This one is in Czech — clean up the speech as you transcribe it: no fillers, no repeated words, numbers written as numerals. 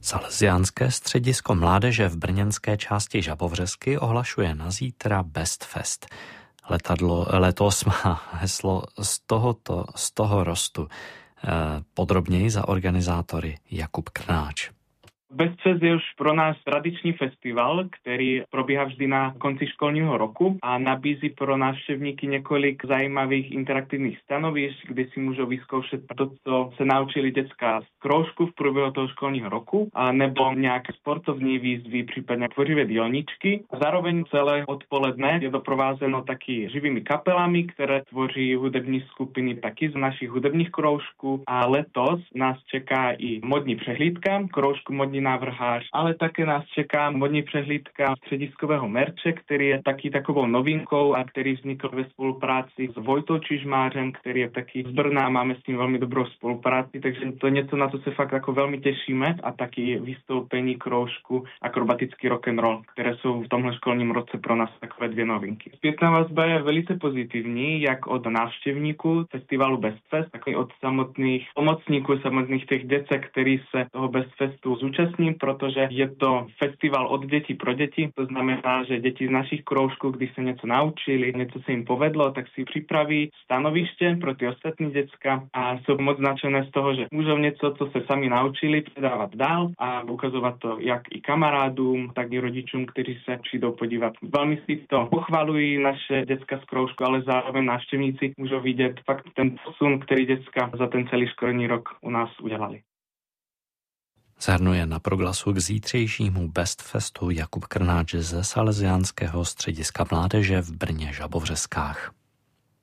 Salesiánské středisko mládeže v brněnské části Žabovřesky ohlašuje na zítra Best Fest. Letos má heslo z toho rostu. Podrobněji za organizátory Jakub Krnáč. Best Fest je už pro nás tradičný festival, který probíhá vždy na konci školního roku a nabízí pro návštěvníky několik zajímavých interaktivních stanovišť, kde si můžou vyzkoušet to, co se naučili děcka z kroužku v průběhu toho školního roku, a nebo nějaké sportovní výzvy, případně tvořivé dílničky. Zároveň celé odpoledne je doprovázeno taky živými kapelami, které tvoří hudební skupiny taky z našich hudebních kroužků, a letos nás čeká i modní přehlídka, kroužku modní návrhář, ale také nás čeká modní přehlídka střediskového merče, který je taky takovou novinkou a který vznikl ve spolupráci s Vojtou Čižmářem, který je taky z Brna, máme s ním velmi dobrou spolupráci, takže to je něco, na co se fakt jako velmi těšíme, a taky vystoupení kroužku akrobatický rock and roll, které jsou v tomhle školním roce pro nás takové dvě novinky. Zpětná vazba je velice pozitivní, jak od návštěvníků festivalu Best Fest, tak i od samotných pomocníků, samotných těch děcek, který se toho Best Festu zúčastní, protože je to festival od dětí pro děti. To znamená, že děti z našich kroužků, když se něco naučili, něco se jim povedlo, tak si připraví stanoviště pro ty ostatní děcka a jsou moc nadšené z toho, že můžou něco, co se sami naučili, předávat dál a ukazovat to jak i kamarádům, tak i rodičům, kteří se přijdou podívat. Velmi si to pochvalují naše děcka z kroužku, ale zároveň návštěvníci můžou vidět fakt ten posun, který děcka za ten celý školní rok u nás udělali. Zahrnuje na proglasu k zítřejšímu Best Festu Jakub Krnáč ze Salesiánského střediska mládeže v Brně Žabovřeskách.